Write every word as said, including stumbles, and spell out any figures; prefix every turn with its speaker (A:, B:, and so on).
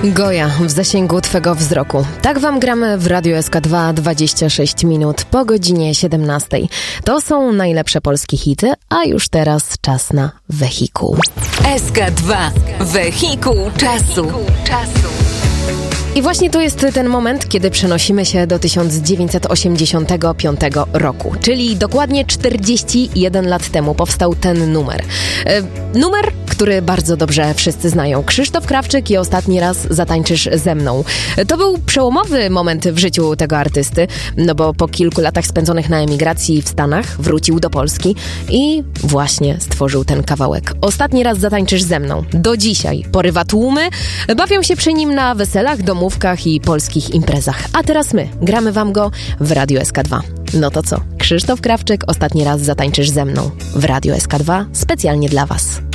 A: Goja w zasięgu Twego wzroku. Tak Wam gramy w Radiu S K dwa dwadzieścia sześć minut po godzinie siedemnastej. To są najlepsze polskie hity, a już teraz czas na wehikuł.
B: S K dwa. Wehikuł czasu.
A: I właśnie to jest ten moment, kiedy przenosimy się do tysiąc dziewięćset osiemdziesiątego piątego roku, czyli dokładnie czterdzieści jeden lat temu powstał ten numer. E, numer, który bardzo dobrze wszyscy znają. Krzysztof Krawczyk i Ostatni raz zatańczysz ze mną. To był przełomowy moment w życiu tego artysty, no bo po kilku latach spędzonych na emigracji w Stanach wrócił do Polski i właśnie stworzył ten kawałek. Ostatni raz zatańczysz ze mną. Do dzisiaj porywa tłumy, bawią się przy nim na weselach, domówkach i polskich imprezach. A teraz my gramy Wam go w Radiu S K dwa. No to co? Krzysztof Krawczyk, Ostatni raz zatańczysz ze mną w Radiu S K dwa specjalnie dla Was.